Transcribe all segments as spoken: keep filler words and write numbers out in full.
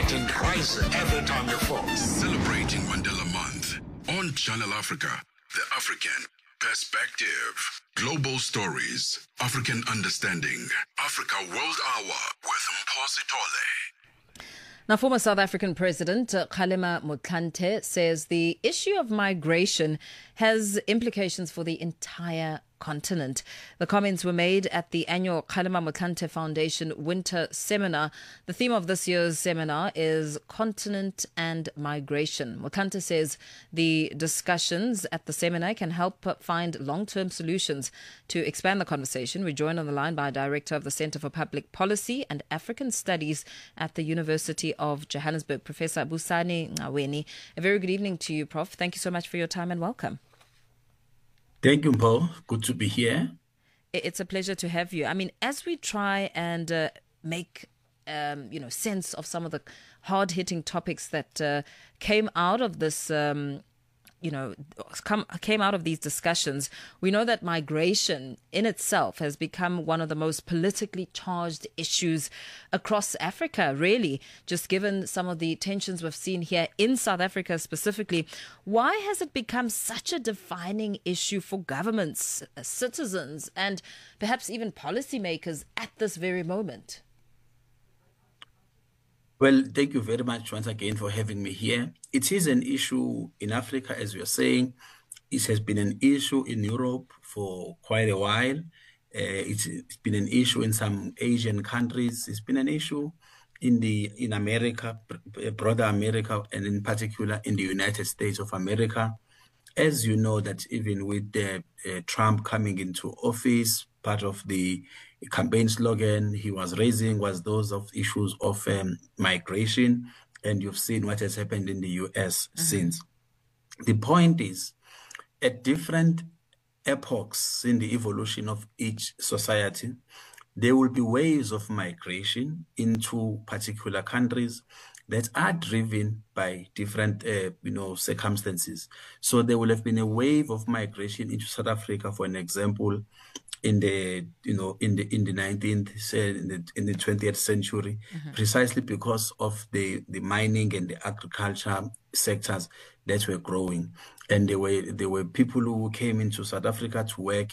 getting twice every time you fall. Celebrating Mandela Month on Channel Africa, the African Perspective. Global stories, African understanding. Africa World Hour with Mposi Tole. Now, former South African President uh, Kgalema Motlanthe says the issue of migration has implications for the entire continent. The comments were made at the annual Kgalema Motlanthe Foundation Winter Seminar. The theme of this year's seminar is Continent and Migration. Motlanthe says the discussions at the seminar can help find long-term solutions. To expand the conversation, we're joined on the line by Director of the Centre for Public Policy and African Studies at the University of Johannesburg, Professor Busani Ngcaweni. A very good evening to you, Professor Thank you so much for your time and welcome. Thank you, Paul. Good to be here. It's a pleasure to have you. I mean, as we try and uh, make um, you know sense of some of the hard-hitting topics that uh, came out of this, um, you know, come, came out of these discussions, we know that migration in itself has become one of the most politically charged issues across Africa, really, just given some of the tensions we've seen here in South Africa specifically. Why has it become such a defining issue for governments, citizens, and perhaps even policymakers at this very moment? Well, thank you very much once again for having me here. It is an issue in Africa, as you're saying. It has been an issue in Europe for quite a while. Uh, it's, it's been an issue in some Asian countries. It's been an issue in the in America, broader America, and in particular in the United States of America. As you know, that even with uh, uh, Trump coming into office, part of the campaign slogan he was raising was those of issues of um, migration, and you've seen what has happened in the U S mm-hmm. since. The point is, at different epochs in the evolution of each society, there will be waves of migration into particular countries that are driven by different, uh, you know, circumstances. So there will have been a wave of migration into South Africa, for an example, in the, you know, in the in the nineteenth, say in the in the twentieth century, mm-hmm. precisely because of the the mining and the agriculture sectors that were growing, and there were there were people who came into South Africa to work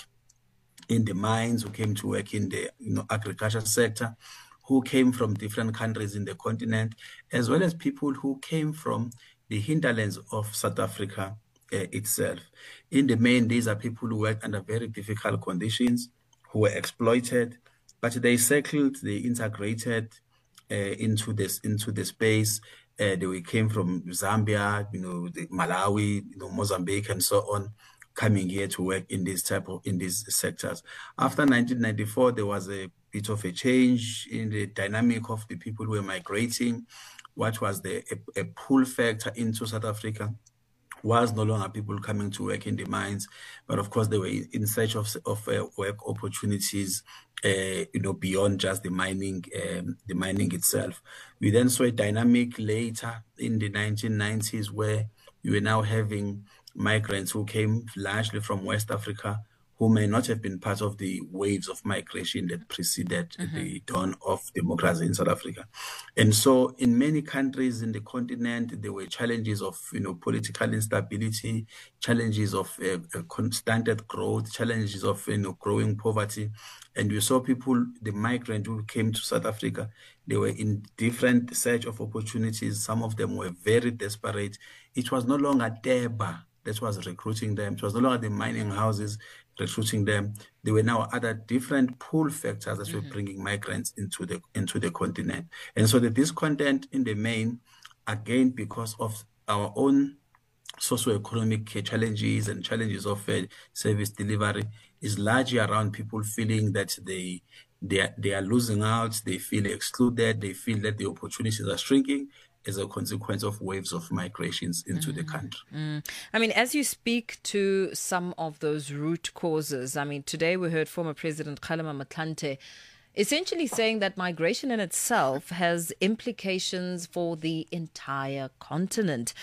in the mines, who came to work in the you know agriculture sector, who came from different countries in the continent, as well as people who came from the hinterlands of South Africa uh, itself. In the main, these are people who worked under very difficult conditions, who were exploited, but they settled, they integrated uh, into this into the space. Uh, they came from Zambia, you know, the Malawi, you know, Mozambique, and so on, coming here to work in this type of in these sectors. After nineteen ninety-four, there was a bit of a change in the dynamic of the people who were migrating. What was the a, a pull factor into South Africa was no longer people coming to work in the mines, but of course they were in search of of uh, work opportunities, uh, you know, beyond just the mining, um, the mining itself. We then saw a dynamic later in the nineteen nineties where you were now having migrants who came largely from West Africa, who may not have been part of the waves of migration that preceded mm-hmm. the dawn of democracy in South Africa. And so in many countries in the continent, there were challenges of, you know, political instability, challenges of uh, constant growth, challenges of, you know, growing poverty. And we saw people, the migrants who came to South Africa, they were in different search of opportunities. Some of them were very desperate. It was no longer Deba that was recruiting them. It was no longer the mining houses recruiting them. There were now other different pull factors that mm-hmm. were bringing migrants into the into the continent. And so the discontent in the main, again, because of our own socioeconomic challenges and challenges of uh, service delivery, is largely around people feeling that they they are, they are losing out, they feel excluded, they feel that the opportunities are shrinking as a consequence of waves of migrations into mm, the country. Mm. I mean, as you speak to some of those root causes, I mean, today we heard former President Kgalema Motlanthe essentially saying that migration in itself has implications for the entire continent.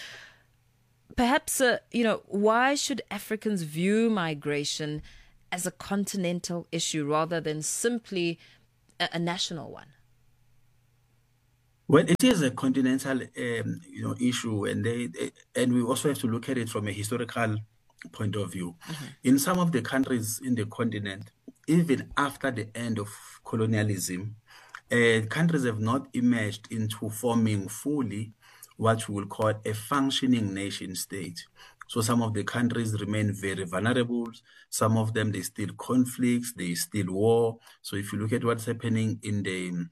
Perhaps, uh, you know, why should Africans view migration as a continental issue rather than simply a, a national one? Well, it is a continental, um, you know, issue, and they, they and we also have to look at it from a historical point of view. Mm-hmm. In some of the countries in the continent, even after the end of colonialism, uh, countries have not emerged into forming fully what we will call a functioning nation state. So some of the countries remain very vulnerable. Some of them, there's still conflicts, there's still war. So if you look at what's happening in the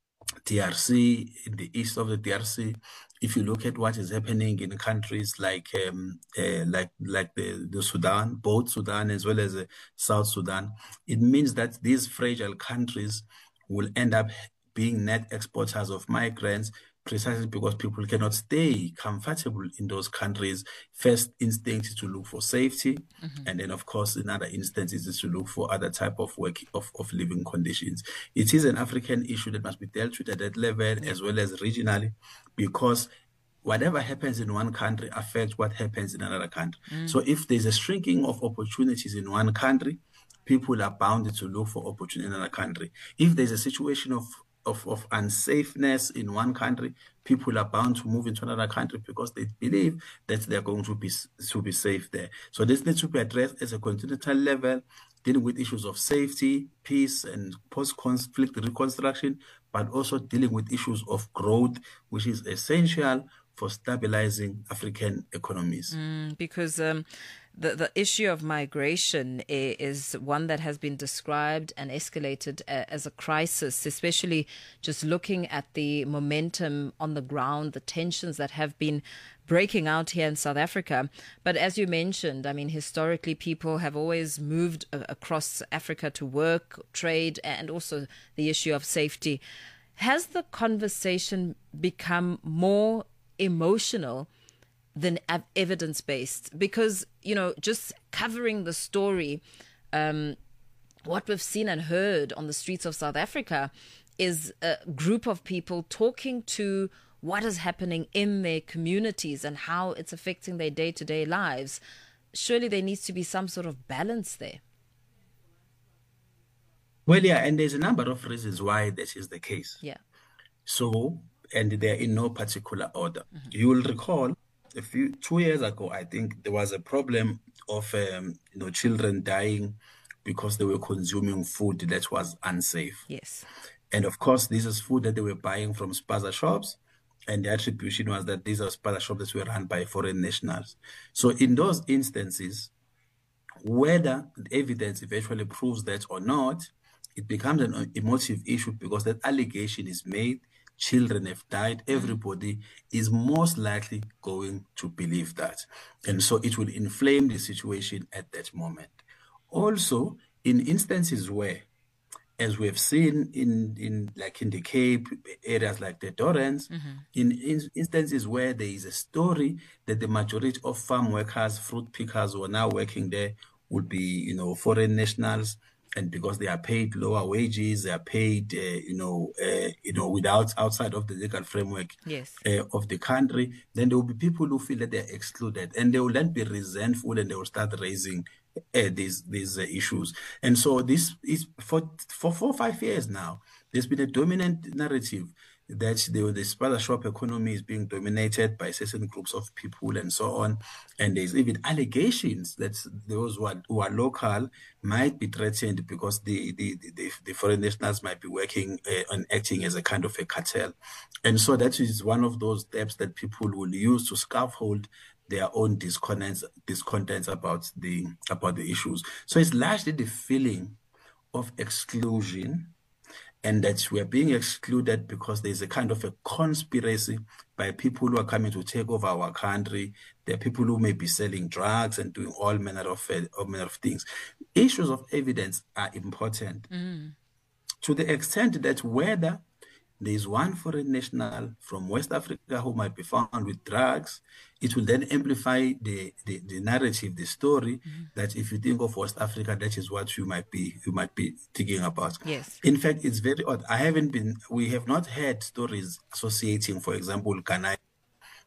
D R C, in the east of the D R C, if you look at what is happening in countries like um, uh, like like the, the Sudan, both Sudan as well as uh, South Sudan, it means that these fragile countries will end up being net exporters of migrants, precisely because people cannot stay comfortable in those countries. First instinct is to look for safety, mm-hmm. and then of course in other instances is to look for other type of work of, of living conditions. It is an African issue that must be dealt with at that level, mm-hmm. as well as regionally, because whatever happens in one country affects what happens in another country. Mm. So if there's a shrinking of opportunities in one country, people are bound to look for opportunity in another country. If there's a situation of Of, of unsafeness in one country, people are bound to move into another country because they believe that they're going to be to be safe there. So this needs to be addressed at a continental level, dealing with issues of safety, peace, and post-conflict reconstruction, but also dealing with issues of growth, which is essential for stabilizing African economies. Mm, because um, the, the issue of migration is one that has been described and escalated as a crisis, especially just looking at the momentum on the ground, the tensions that have been breaking out here in South Africa. But as you mentioned, I mean, historically, people have always moved across Africa to work, trade, and also the issue of safety. Has the conversation become more emotional than evidence-based? Because, you know, just covering the story, um, what we've seen and heard on the streets of South Africa is a group of people talking to what is happening in their communities and how it's affecting their day-to-day lives. Surely there needs to be some sort of balance there. Well, yeah, and there's a number of reasons why that is the case. Yeah. So, and they're in no particular order. Mm-hmm. You will recall a few two years ago, I think there was a problem of um, you know children dying because they were consuming food that was unsafe. Yes. And of course, this is food that they were buying from spaza shops, and the attribution was that these are spaza shops that were run by foreign nationals. So in those instances, whether the evidence eventually proves that or not, it becomes an emotive issue because that allegation is made. Children have died. Everybody is most likely going to believe that. And so it will inflame the situation at that moment. Also, in instances where, as we have seen in, in like in the Cape, areas like the Dorrans, mm-hmm. in, in instances where there is a story that the majority of farm workers, fruit pickers who are now working there would be, you know, foreign nationals, and because they are paid lower wages, they are paid, uh, you know, uh, you know, without outside of the legal framework yes. uh, of the country, then there will be people who feel that they're excluded, and they will then be resentful, and they will start raising uh, these these uh, issues. And so this is for for four or five years now. There's been a dominant narrative that the, the spaza shop economy is being dominated by certain groups of people and so on. And there's even allegations that those who are, who are local might be threatened because the, the, the, the foreign nationals might be working uh, and acting as a kind of a cartel. And so that is one of those steps that people will use to scaffold their own discontents, discontents about the about the issues. So it's largely the feeling of exclusion, and that we are being excluded because there's a kind of a conspiracy by people who are coming to take over our country. There are people who may be selling drugs and doing all manner of, uh, all manner of things. Issues of evidence are important mm. to the extent that whether there is one foreign national from West Africa who might be found with drugs, it will then amplify the, the, the narrative, the story, mm-hmm. that if you think of West Africa, that is what you might be you might be thinking about. Yes. In fact, it's very odd. I haven't been, we have not heard stories associating, for example, Ghana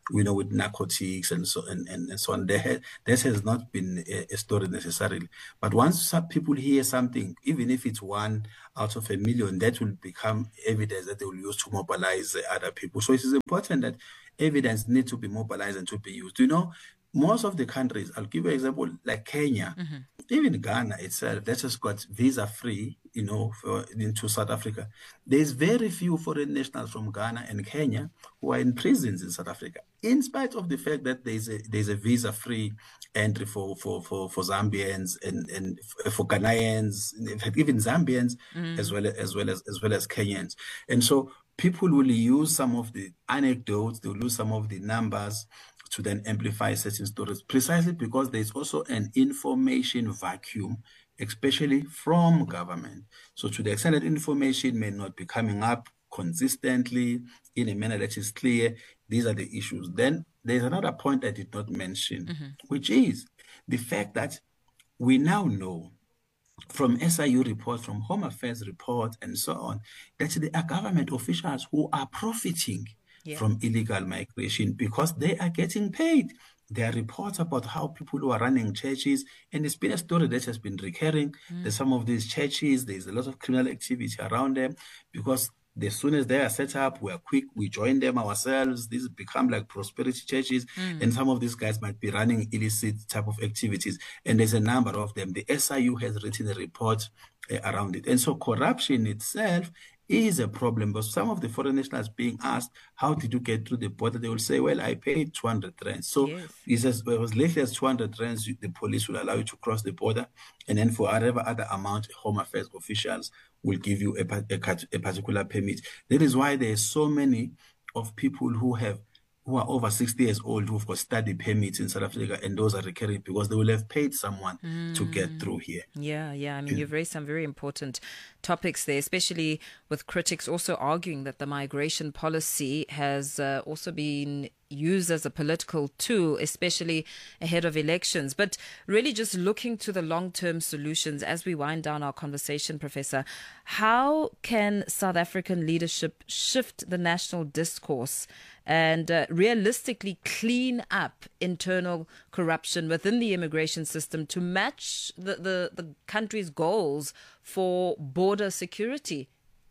you know, with narcotics and so and, and, and so on. There ha- this has not been a, a story necessarily. But once some people hear something, even if it's one out of a million, that will become evidence that they will use to mobilize uh, other people. So it is important that evidence needs to be mobilized and to be used. You know, most of the countries, I'll give you an example, like Kenya, mm-hmm. even Ghana itself, that has got visa-free, you know, for, into South Africa. There's very few foreign nationals from Ghana and Kenya who are in prisons in South Africa, in spite of the fact that there's a there's a visa-free entry for for for, for Zambians and, and for Ghanaians, in fact, even Zambians, mm. as well as, as well as as well as Kenyans. And so people will use some of the anecdotes, they'll use some of the numbers to then amplify certain stories, precisely because there's also an information vacuum, especially from government. So to the extent that information may not be coming up consistently in a manner that is clear, these are the issues. Then there's another point I did not mention, mm-hmm. which is the fact that we now know from S I U reports, from Home Affairs reports, and so on, that there are government officials who are profiting yeah. from illegal migration because they are getting paid. There are reports about how people who are running churches, and it's been a story that has been recurring. Mm. There's some of these churches, there's a lot of criminal activity around them because as soon as they are set up, we are quick, we join them ourselves. These become like prosperity churches. Mm. And some of these guys might be running illicit type of activities. And there's a number of them. The S I U has written a report uh, around it. And so corruption itself is a problem. But some of the foreign nationals being asked, how did you get through the border? They will say, well, I paid two hundred rands. So yes. It says, well, as little as two hundred rands, the police will allow you to cross the border. And then for whatever other amount, Home Affairs officials will give you a, a, a particular permit. That is why there are so many of people who have who are over sixty years old who've got study permits in South Africa, and those are recurring because they will have paid someone mm. to get through here. Yeah, yeah. I mean, yeah. You've raised some very important topics there, especially with critics also arguing that the migration policy has uh, also been used as a political tool, especially ahead of elections. But really just looking to the long-term solutions as we wind down our conversation, Professor, how can South African leadership shift the national discourse and uh, realistically clean up internal corruption within the immigration system to match the, the, the country's goals for border security?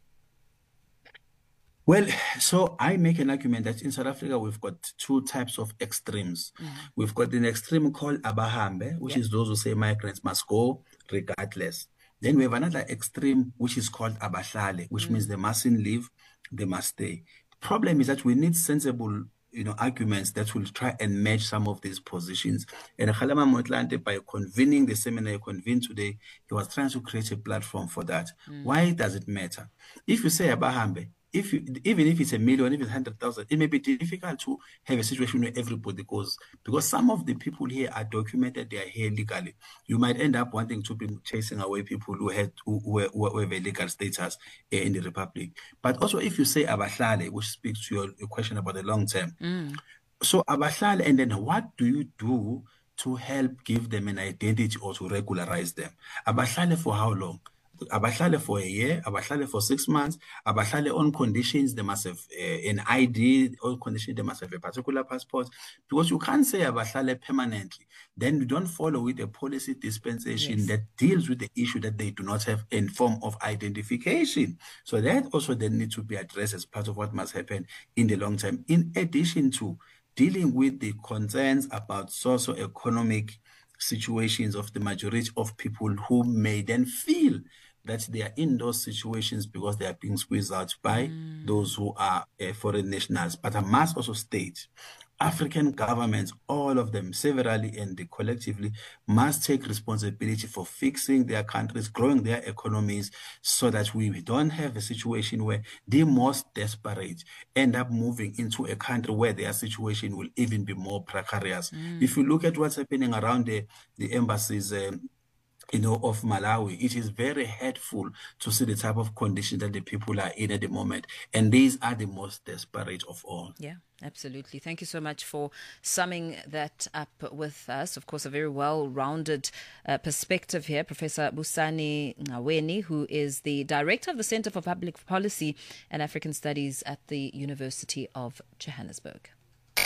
Well, so I make an argument that in South Africa, we've got two types of extremes. Mm-hmm. We've got an extreme called Abahambe, which yep. is those who say migrants must go regardless. Then we have another extreme, which is called Abahlale, which mm-hmm. means they mustn't leave, they must stay. The problem is that we need sensible, you know, arguments that will try and match some of these positions. And Kgalema Motlanthe, by convening the seminar he convened today, he was trying to create a platform for that. Mm-hmm. Why does it matter? If you say Abahambe, If you, even if it's a million, if it's one hundred thousand, it may be difficult to have a situation where everybody goes, because some of the people here are documented, they are here legally. You might end up wanting to be chasing away people who, had, who, who, who have a legal status in the Republic. But also if you say Abahlale, which speaks to your, your question about the long term. Mm. So Abahlale, and then what do you do to help give them an identity or to regularize them? Abahlale for how long? Abahlale for a year, Abahlale for six months, Abahlale on conditions they must have uh, an I D, on conditions they must have a particular passport, because you can't say Abahlale permanently. Then you don't follow with a policy dispensation yes. that deals with the issue that they do not have in form of identification. So that also then needs to be addressed as part of what must happen in the long term. In addition to dealing with the concerns about socio-economic situations of the majority of people who may then feel that they are in those situations because they are being squeezed out by mm. those who are uh, foreign nationals. But I must also state, African governments, all of them, severally and collectively, must take responsibility for fixing their countries, growing their economies, so that we don't have a situation where the most desperate end up moving into a country where their situation will even be more precarious. Mm. If you look at what's happening around the, the embassies, um, you know, of Malawi, it is very hurtful to see the type of condition that the people are in at the moment. And these are the most desperate of all. Yeah, absolutely. Thank you so much for summing that up with us. Of course, a very well-rounded uh, perspective here. Professor Busani Ngqaweni, who is the Director of the Center for Public Policy and African Studies at the University of Johannesburg.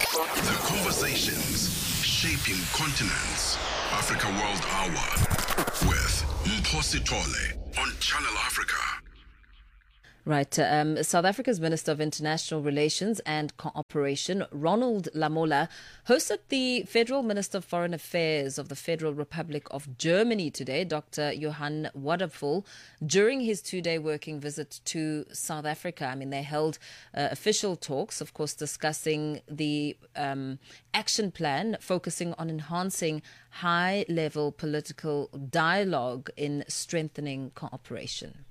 The conversations shaping continents. Africa World Hour with Mphosi Tole on Channel Africa. Right. Um, South Africa's Minister of International Relations and Cooperation, Ronald Lamola, hosted the Federal Minister of Foreign Affairs of the Federal Republic of Germany today, Doctor Johann Wadephul, during his two-day working visit to South Africa. I mean, they held uh, official talks, of course, discussing the um, action plan, focusing on enhancing high-level political dialogue in strengthening cooperation.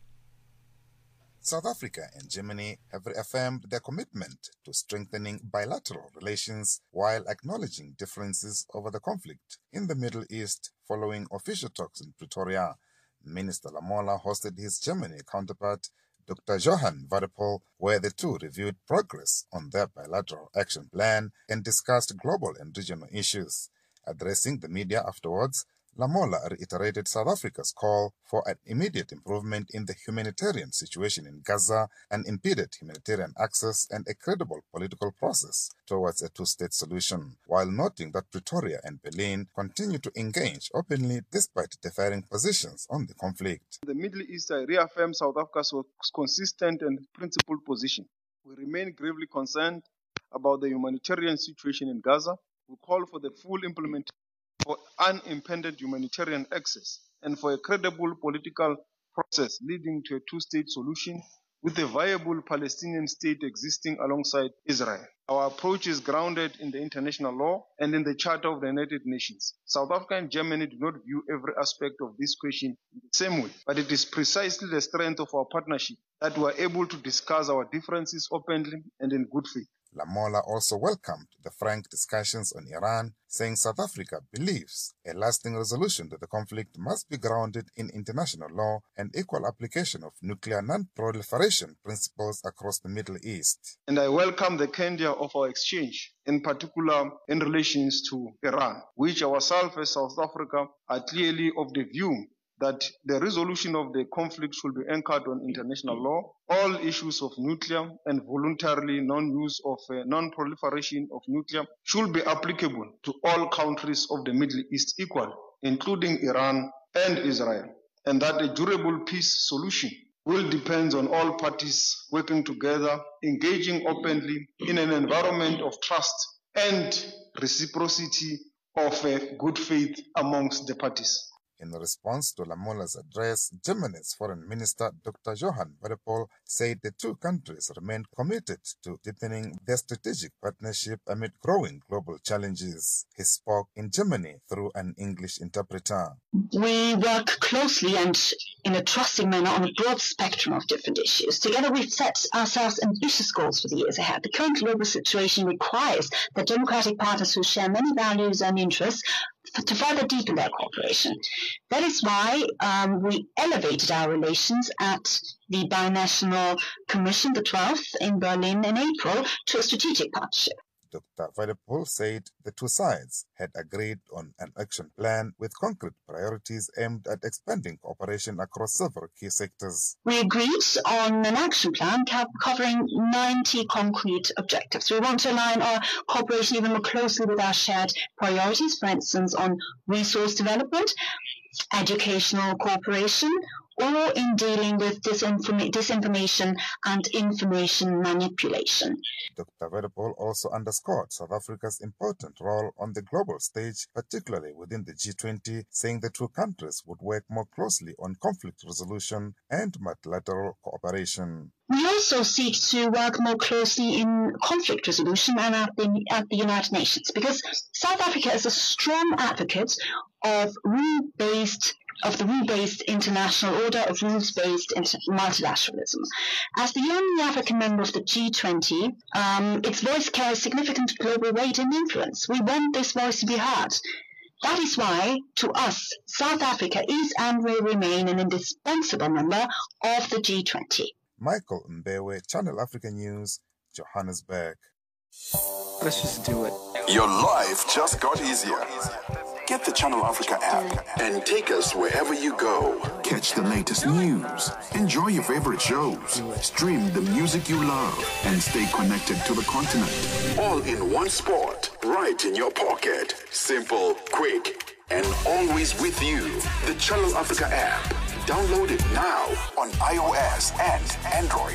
South Africa and Germany have reaffirmed their commitment to strengthening bilateral relations while acknowledging differences over the conflict in the Middle East following official talks in Pretoria. Minister Lamola hosted his Germany counterpart, Doctor Johann Wadephul, where the two reviewed progress on their bilateral action plan and discussed global and regional issues. Addressing the media afterwards, Lamola reiterated South Africa's call for an immediate improvement in the humanitarian situation in Gaza, unimpeded humanitarian access, and a credible political process towards a two-state solution, while noting that Pretoria and Berlin continue to engage openly despite differing positions on the conflict. The Middle East reaffirms South Africa's consistent and principled position. We remain gravely concerned about the humanitarian situation in Gaza. We call for the full implementation for unimpeded humanitarian access and for a credible political process leading to a two-state solution with a viable Palestinian state existing alongside Israel. Our approach is grounded in the international law and in the Charter of the United Nations. South Africa and Germany do not view every aspect of this question in the same way, but it is precisely the strength of our partnership that we are able to discuss our differences openly and in good faith. Lamola also welcomed the frank discussions on Iran, saying South Africa believes a lasting resolution to the conflict must be grounded in international law and equal application of nuclear non-proliferation principles across the Middle East. And I welcome the candor of our exchange, in particular in relations to Iran, which ourselves as South Africa are clearly of the view that the resolution of the conflict should be anchored on international law. All issues of nuclear and voluntarily non-use of uh, non-proliferation of nuclear should be applicable to all countries of the Middle East equally, including Iran and Israel, and that a durable peace solution will depend on all parties working together, engaging openly in an environment of trust and reciprocity of uh, good faith amongst the parties. In response to Lamola's address, Germany's Foreign Minister Doctor Johann Wadephul said the two countries remain committed to deepening their strategic partnership amid growing global challenges. He spoke in Germany through an English interpreter. We work closely and in a trusting manner on a broad spectrum of different issues. Together we've set ourselves ambitious goals for the years ahead. The current global situation requires that democratic partners who share many values and interests to further deepen their cooperation. That is why um, we elevated our relations at the Binational Commission, the twelfth, in Berlin in April, to a strategic partnership. Doctor Wadephul said the two sides had agreed on an action plan with concrete priorities aimed at expanding cooperation across several key sectors. We agreed on an action plan covering ninety concrete objectives. We want to align our cooperation even more closely with our shared priorities, for instance, on resource development, educational cooperation, or in dealing with disinform- disinformation and information manipulation. Doctor Wadephul also underscored South Africa's important role on the global stage, particularly within the G twenty, saying the two countries would work more closely on conflict resolution and multilateral cooperation. We also seek to work more closely in conflict resolution and at the, at the United Nations, because South Africa is a strong advocate of rule-based of the rule-based international order, of rules-based inter- multilateralism. As the only African member of the G twenty, um, its voice carries significant global weight and influence. We want this voice to be heard. That is why, to us, South Africa is and will remain an indispensable member of the G twenty. Michael Mbewe, Channel Africa News, Johannesburg. Let's just do it. Your life just got easier. Get the Channel Africa app and take us wherever you go. Catch the latest news, enjoy your favorite shows, stream the music you love, and stay connected to the continent. All in one spot, right in your pocket. Simple, quick, and always with you. The Channel Africa app. Download it now on iOS and Android.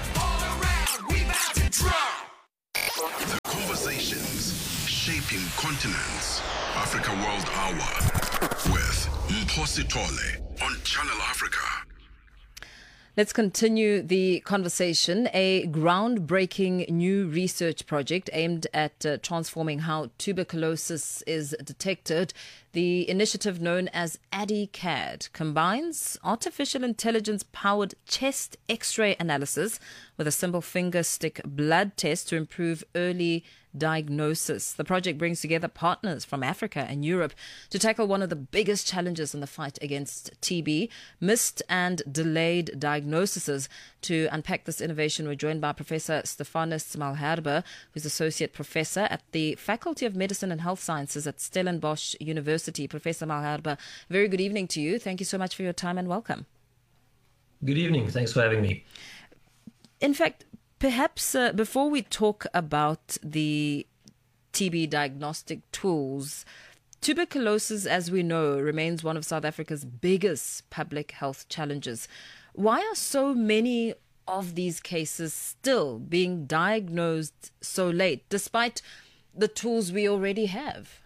The conversations shaping continents. Africa World Hour with Mphosi Tole on Channel Africa. Let's continue the conversation. A groundbreaking new research project aimed at uh, transforming how tuberculosis is detected. The initiative, known as ADICAD, combines artificial intelligence-powered chest X-ray analysis with a simple finger stick blood test to improve early diagnosis. The project brings together partners from Africa and Europe to tackle one of the biggest challenges in the fight against T B, missed and delayed diagnoses. To unpack this innovation, we're joined by Professor Stephanus Malherbe, who's Associate Professor at the Faculty of Medicine and Health Sciences at Stellenbosch University. Professor Malherbe, very good evening to you. Thank you so much for your time and welcome. Good evening. Thanks for having me. In fact, perhaps uh, before we talk about the T B diagnostic tools, tuberculosis, as we know, remains one of South Africa's biggest public health challenges. Why are so many of these cases still being diagnosed so late, despite the tools we already have?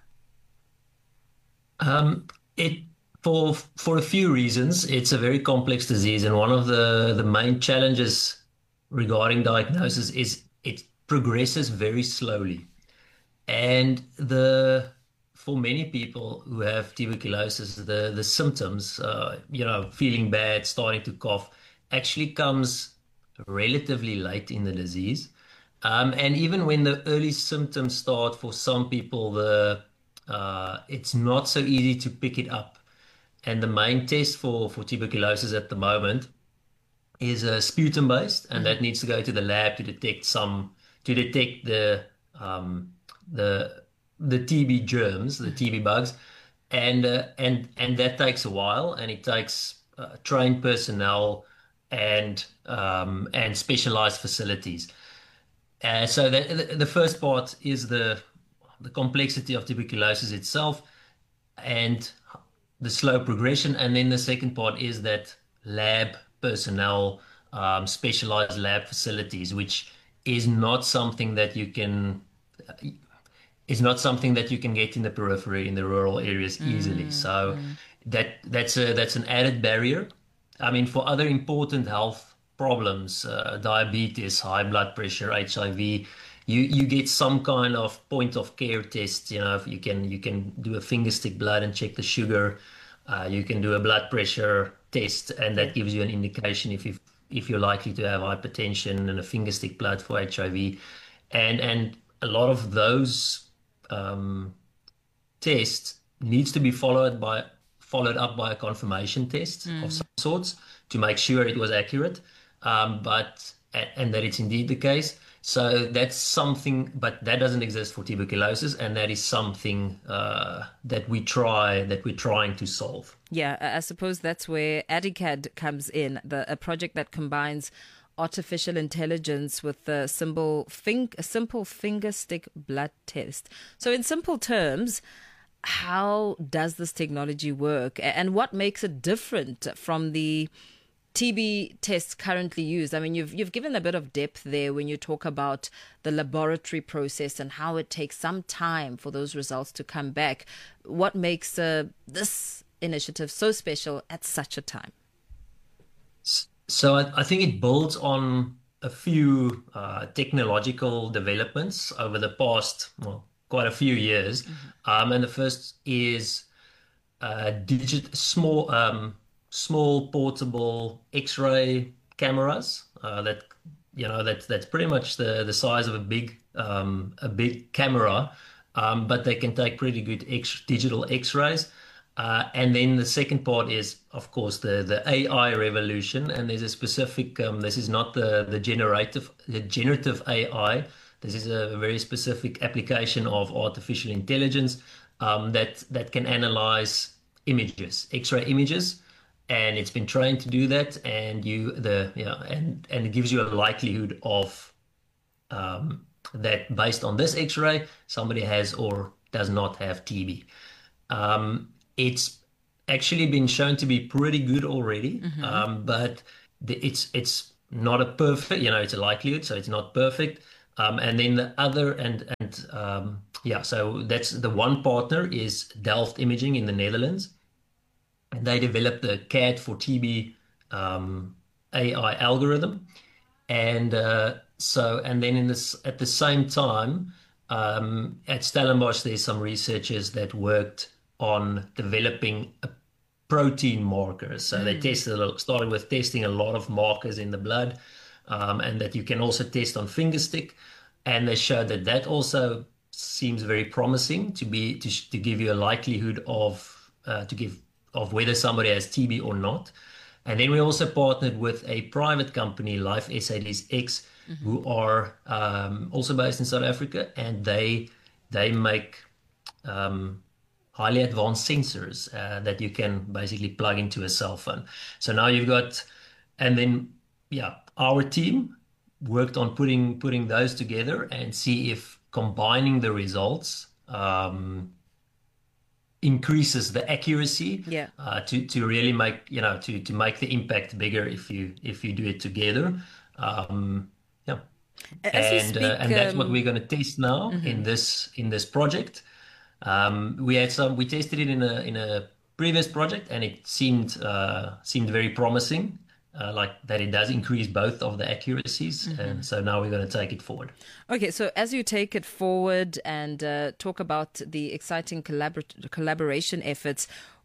Um, it for for a few reasons. It's a very complex disease, and one of the, the main challenges regarding diagnosis is it progresses very slowly. And the for many people who have tuberculosis, the, the symptoms, uh, you know, feeling bad, starting to cough, actually comes relatively late in the disease. Um, and even when the early symptoms start, for some people, the uh, it's not so easy to pick it up. And the main test for, for tuberculosis at the moment is uh, sputum based, and that needs to go to the lab to detect some to detect the um, the the T B germs, the T B bugs, and uh, and and that takes a while, and it takes uh, trained personnel and um, and specialized facilities. Uh, so that, the first part is the the complexity of tuberculosis itself and the slow progression, and then the second part is that lab personnel, um, specialized lab facilities, which is not something that you can is not something that you can get in the periphery, in the rural areas easily. Mm, so mm. that that's a that's an added barrier. I mean, for other important health problems, uh, diabetes, high blood pressure, H I V, you you get some kind of point of care test. You know, if you can you can do a finger stick blood and check the sugar. Uh, you can do a blood pressure test, and that gives you an indication if you if you're likely to have hypertension, and a finger stick blood for H I V, and and a lot of those um, tests needs to be followed by followed up by a confirmation test mm. of some sorts to make sure it was accurate, um, but and, and that it's indeed the case. So that's something, but that doesn't exist for tuberculosis, and that is something uh, that we try, that we're trying to solve. Yeah, I suppose that's where ADICAD comes in, the a project that combines artificial intelligence with a simple, think, a simple finger stick blood test. So in simple terms, how does this technology work, and what makes it different from the T B tests currently used? I mean, you've you've given a bit of depth there when you talk about the laboratory process and how it takes some time for those results to come back. What makes uh, this initiative so special at such a time? So I, I think it builds on a few uh, technological developments over the past, well, quite a few years. Mm-hmm. Um, and the first is uh, digit small. Um, small portable X-ray cameras uh, that you know that that's pretty much the the size of a big um, a big camera, um, but they can take pretty good X, digital X-rays. Uh, and then the second part is, of course, the the A I revolution. And there's a specific. Um, this is not the the generative the generative A I. This is a very specific application of artificial intelligence. um, that that can analyze images, X-ray images, and it's been trained to do that. And you the yeah, and and it gives you a likelihood of um, that based on this X-ray, somebody has or does not have T B. Um, it's actually been shown to be pretty good already, mm-hmm. um, but the, it's it's not a perfect, you know, it's a likelihood, so it's not perfect. Um, and then the other, and and um, yeah, so that's the one partner is Delft Imaging in the Netherlands, and they developed the C A D for T B um, A I algorithm, and uh, so and then in this at the same time um, at Stellenbosch there's some researchers that worked on developing a protein markers. So mm. they tested, started with testing a lot of markers in the blood, um, and that you can also test on fingerstick. And they showed that that also seems very promising to be to, to give you a likelihood of uh, to give of whether somebody has T B or not. And then we also partnered with a private company, Life S A D S X, mm-hmm. who are um, also based in South Africa, and they they make um, highly advanced sensors uh, that you can basically plug into a cell phone. So now you've got, and then yeah, our team worked on putting putting those together and see if combining the results um, increases the accuracy yeah. uh, to to really make you know to to make the impact bigger if you if you do it together. Um, yeah, As and speak, uh, and that's um, what we're going to test now mm-hmm. in this in this project. Um, we had some we tested it in a in a previous project, and it seemed uh, seemed very promising. Uh, like that it does increase both of the accuracies, mm-hmm. and so now we're going to take it forward. Okay, so as you take it forward and uh, talk about the exciting collabor- collaboration efforts,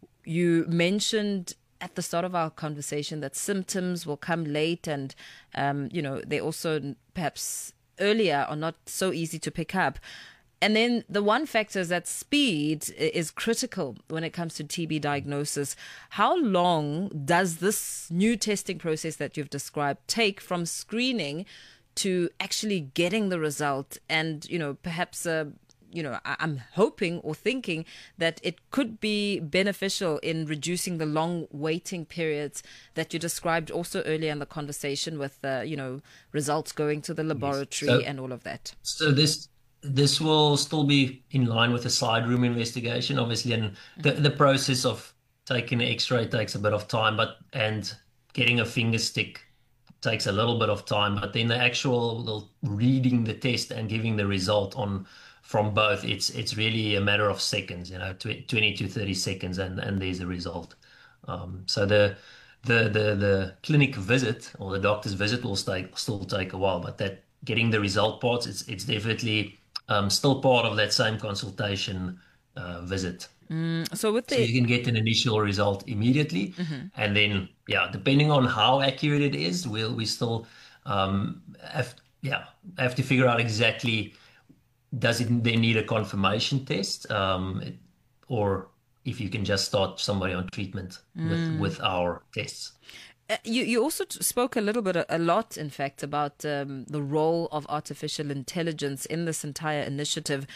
you mentioned at the start of our conversation that symptoms will come late, and um, you know they also perhaps earlier are not so easy to pick up. And then the one factor is that speed is critical when it comes to T B diagnosis. How long does this new testing process that you've described take from screening to actually getting the result? And, you know, perhaps, uh, you know, I- I'm hoping or thinking that it could be beneficial in reducing the long waiting periods that you described also earlier in the conversation with, uh, you know, results going to the laboratory yes. so, and all of that. So this... This will still be in line with the side room investigation, obviously, and the, the process of taking an X-ray takes a bit of time, but and getting a finger stick takes a little bit of time. But then the actual reading the test and giving the result on from both, it's it's really a matter of seconds, you know, twenty to thirty seconds, and, and there's a result. Um, so the the the the clinic visit or the doctor's visit will stay, still take a while, but that getting the result parts, it's it's definitely Um, still part of that same consultation uh, visit. Mm, so with the... so you can get an initial result immediately, mm-hmm. and then yeah, depending on how accurate it is, we'll we still um, have yeah have to figure out exactly does it they need a confirmation test, um, it, or if you can just start somebody on treatment mm. with with our tests. Uh, you you also t- spoke a little bit, a, a lot, in fact, about um, the role of artificial intelligence in this entire initiative.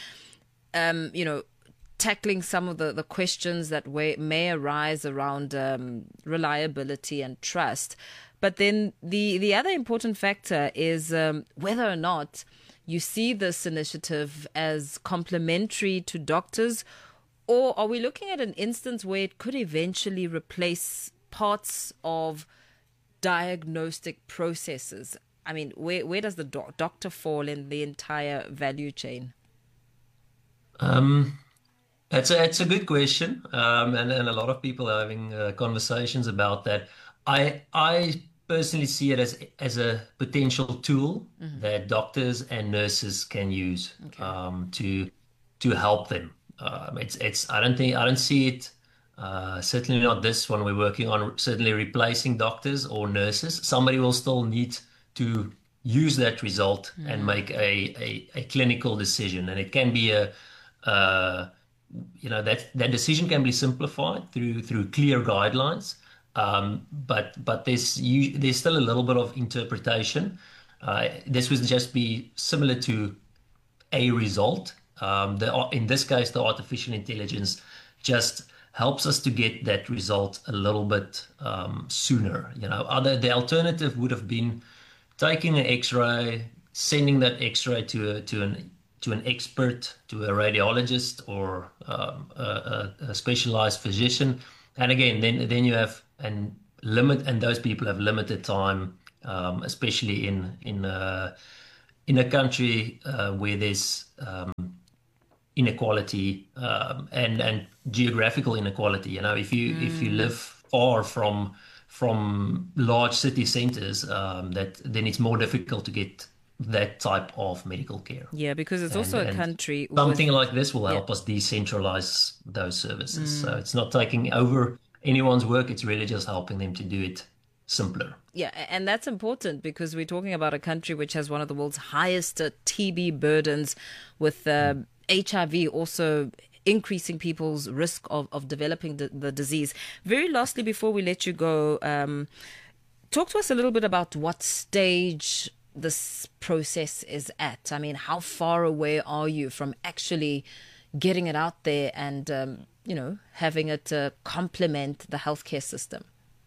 Um, you know, tackling some of the, the questions that way, may arise around um, reliability and trust. But then the, the other important factor is um, whether or not you see this initiative as complementary to doctors, or are we looking at an instance where it could eventually replace parts of diagnostic processes? I mean, where where does the doc- doctor fall in the entire value chain? Um, it's a it's a good question, um, and and a lot of people are having uh, conversations about that. I I personally see it as as a potential tool mm-hmm. that doctors and nurses can use okay. um, to to help them. Um, it's it's I don't think I don't see it. Uh, certainly not this one we're working on, certainly replacing doctors or nurses. Somebody will still need to use that result mm. and make a, a, a clinical decision. And it can be a, uh, you know, that, that decision can be simplified through through clear guidelines. Um, but but there's you, there's still a little bit of interpretation. Uh, this would just be similar to a result. Um, the, in this case, the artificial intelligence just helps us to get that result a little bit um, sooner. You know, other the alternative would have been taking an X-ray, sending that X-ray to a, to an to an expert, to a radiologist or um, a, a specialized physician, and again, then then you have and limit, and those people have limited time, um, especially in in a, in a country uh, where there's um, inequality um, and and geographical inequality. You know, if you mm. if you live far from from large city centers, um, that then it's more difficult to get that type of medical care. Yeah, because it's and, also a country something with, like this will help yeah. us decentralize those services. Mm. So it's not taking over anyone's work, it's really just helping them to do it simpler. Yeah, and that's important because we're talking about a country which has one of the world's highest uh, T B burdens, with uh, mm. H I V also increasing people's risk of, of developing the, the disease. Very lastly, before we let you go, um, talk to us a little bit about what stage this process is at. I mean, how far away are you from actually getting it out there and, um, you know, having it uh, complement the healthcare system?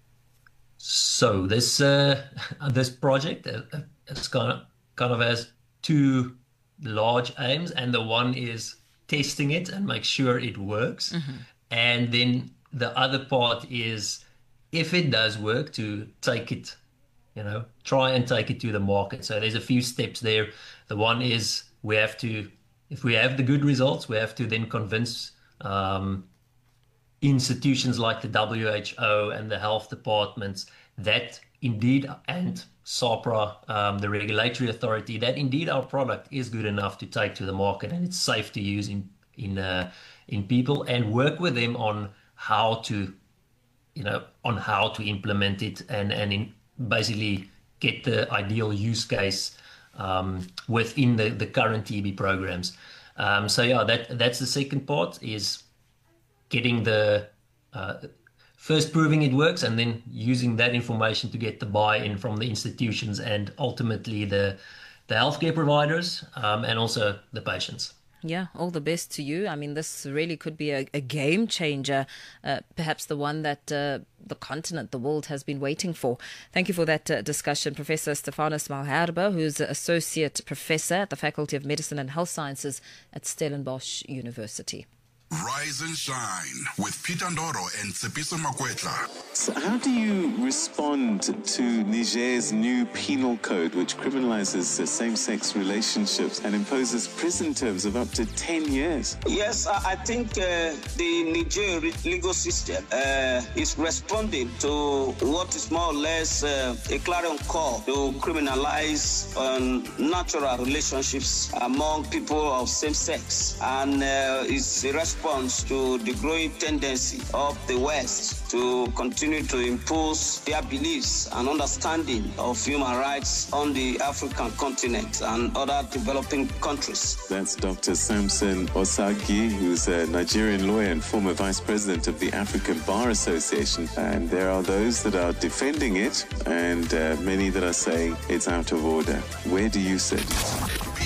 So this uh, this project uh, it's kind of kind of has two large aims, and the one is testing it and make sure it works, mm-hmm. and then the other part is, if it does work, to take it, you know, try and take it to the market. So there's a few steps there. The one is we have to, if we have the good results, we have to then convince um, institutions like the W H O and the health departments that indeed, and SAHPRA, um, the regulatory authority, that indeed our product is good enough to take to the market and it's safe to use in in uh, in people, and work with them on how to, you know, on how to implement it and and in basically get the ideal use case um, within the, the current T B programs. Um, so yeah, that that's the second part, is getting the uh, first proving it works, and then using that information to get the buy-in from the institutions and ultimately the the healthcare providers um, and also the patients. Yeah, all the best to you. I mean, this really could be a, a game changer, uh, perhaps the one that uh, the continent, the world has been waiting for. Thank you for that uh, discussion, Professor Stephanus Malherbe, who's Associate Professor at the Faculty of Medicine and Health Sciences at Stellenbosch University. Rise and shine with Peter Ndoro and Tsepiso Makwetla. So how do you respond to Niger's new penal code, which criminalizes uh, same-sex relationships and imposes prison terms of up to ten years? Yes, I think uh, the Niger legal system uh, is responding to what is more or less uh, a clarion call to criminalize um, natural relationships among people of same sex, and uh, it's a response to the growing tendency of the West to continue to impose their beliefs and understanding of human rights on the African continent and other developing countries. That's Doctor Samson Osagi, who's a Nigerian lawyer and former vice president of the African Bar Association. And there are those that are defending it, and uh, many that are saying it's out of order. Where do you sit?